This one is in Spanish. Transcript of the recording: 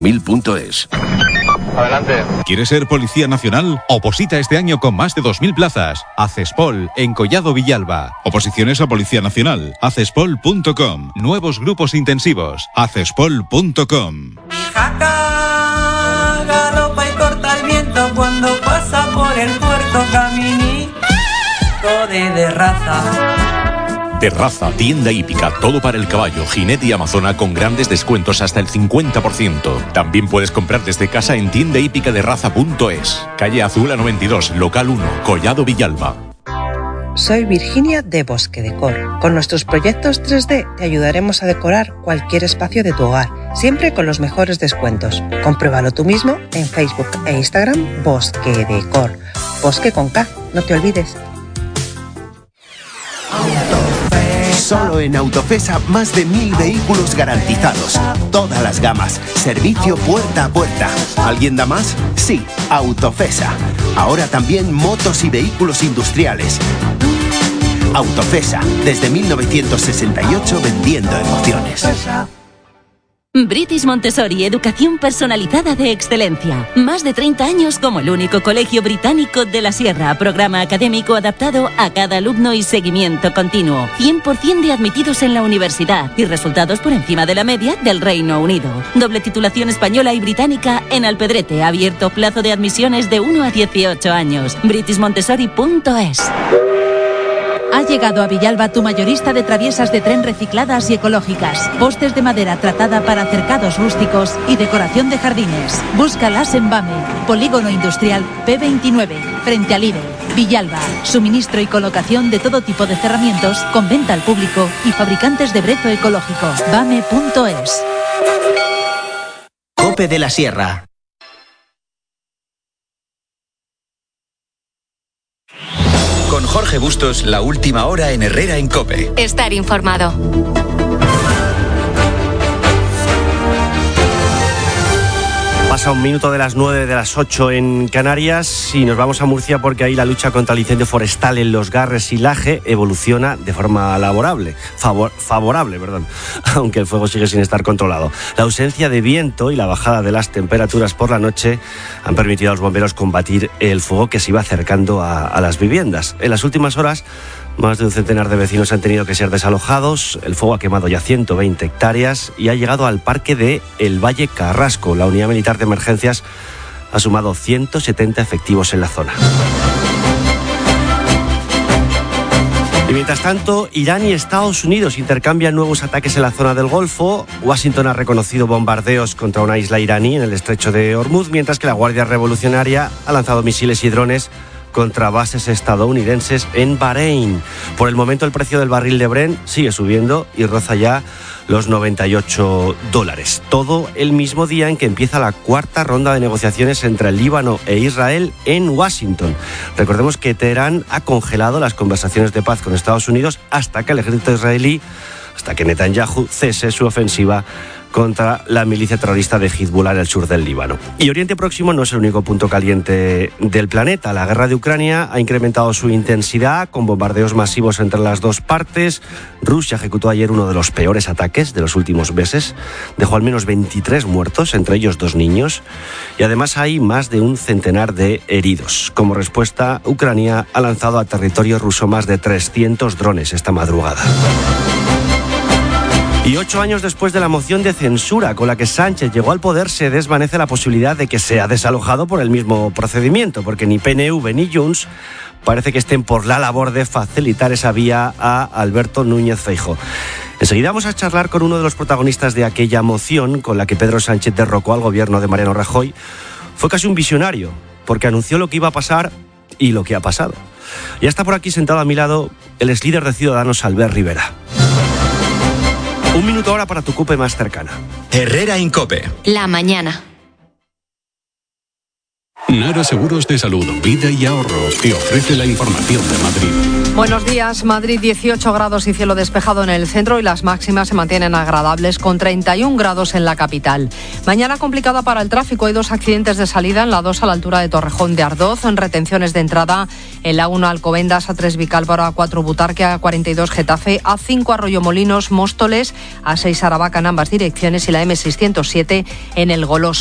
1000.es. Adelante. ¿Quieres ser Policía Nacional? Oposita este año con más de 2000 plazas. Accespol, en Collado Villalba. Oposiciones a Policía Nacional. Accespol.com. Nuevos grupos intensivos. Accespol.com. Mi jaca galopa y corta el viento cuando pasa por el puerto caminito de raza. Terraza, tienda hípica, todo para el caballo, jinete y amazona con grandes descuentos hasta el 50%. También puedes comprar desde casa en tiendahípicaderraza.es. Calle Azul a 92, local 1, Collado Villalba. Soy Virginia de Bosque Decor. Con nuestros proyectos 3D te ayudaremos a decorar cualquier espacio de tu hogar, siempre con los mejores descuentos. Compruébalo tú mismo en Facebook e Instagram Bosque Decor. Bosque con K, no te olvides. Solo en Autofesa más de 1000 vehículos garantizados. Todas las gamas. Servicio puerta a puerta. ¿Alguien da más? Sí, Autofesa. Ahora también motos y vehículos industriales. Autofesa, desde 1968 vendiendo emociones. British Montessori, educación personalizada de excelencia. Más de 30 años como el único colegio británico de la Sierra. Programa académico adaptado a cada alumno y seguimiento continuo. 100% de admitidos en la universidad y resultados por encima de la media del Reino Unido. Doble titulación española y británica en Alpedrete. Abierto plazo de admisiones de 1 a 18 años. BritishMontessori.es. Ha llegado a Villalba tu mayorista de traviesas de tren recicladas y ecológicas, postes de madera tratada para cercados rústicos y decoración de jardines. Búscalas en BAME, Polígono Industrial P29, frente al IBE. Villalba, suministro y colocación de todo tipo de cerramientos con venta al público y fabricantes de brezo ecológico. BAME.es. COPE de la Sierra. Con Jorge Bustos, la última hora en Herrera en COPE. Estar informado. Pasa un minuto de las 9 de las 8 en Canarias y nos vamos a Murcia porque ahí la lucha contra el incendio forestal en Los Garres y Laje evoluciona de forma favorable, aunque el fuego sigue sin estar controlado. La ausencia de viento y la bajada de las temperaturas por la noche han permitido a los bomberos combatir el fuego que se iba acercando a las viviendas. En las últimas horas, más de un centenar de vecinos han tenido que ser desalojados. El fuego ha quemado ya 120 hectáreas y ha llegado al parque de El Valle Carrasco. La unidad militar de emergencias ha sumado 170 efectivos en la zona. Y mientras tanto, Irán y Estados Unidos intercambian nuevos ataques en la zona del Golfo. Washington ha reconocido bombardeos contra una isla iraní en el estrecho de Hormuz, mientras que la Guardia Revolucionaria ha lanzado misiles y drones contra bases estadounidenses en Bahrein. Por el momento el precio del barril de Brent sigue subiendo y roza ya los $98. Todo el mismo día en que empieza la cuarta ronda de negociaciones entre el Líbano e Israel en Washington. Recordemos que Teherán ha congelado las conversaciones de paz con Estados Unidos hasta que el ejército israelí, hasta que Netanyahu cese su ofensiva contra la milicia terrorista de Hezbollah en el sur del Líbano. Y Oriente Próximo no es el único punto caliente del planeta. La guerra de Ucrania ha incrementado su intensidad con bombardeos masivos entre las dos partes. Rusia ejecutó ayer uno de los peores ataques de los últimos meses. Dejó al menos 23 muertos, entre ellos 2 niños. Y además hay más de un centenar de heridos. Como respuesta, Ucrania ha lanzado a territorio ruso más de 300 drones esta madrugada. Y 8 años después de la moción de censura con la que Sánchez llegó al poder, se desvanece la posibilidad de que sea desalojado por el mismo procedimiento, porque ni PNV ni Junts parece que estén por la labor de facilitar esa vía a Alberto Núñez Feijóo. Enseguida vamos a charlar con uno de los protagonistas de aquella moción con la que Pedro Sánchez derrocó al gobierno de Mariano Rajoy. Fue casi un visionario, porque anunció lo que iba a pasar y lo que ha pasado. Ya está por aquí sentado a mi lado el exlíder de Ciudadanos, Albert Rivera. Un minuto ahora para tu COPE más cercana. Herrera en COPE. La mañana. Nara Seguros de Salud, Vida y Ahorro te ofrece la información de Madrid. Buenos días. Madrid, 18 grados y cielo despejado en el centro y las máximas se mantienen agradables con 31 grados en la capital. Mañana complicada para el tráfico. Hay 2 accidentes de salida en la 2 a la altura de Torrejón de Ardoz, en retenciones de entrada en la 1 Alcobendas, A3 Vicálvaro, A4 Butarque, A42 Getafe, A5 Arroyomolinos, Móstoles, A6 Aravaca en ambas direcciones y la M607 en el Golosas.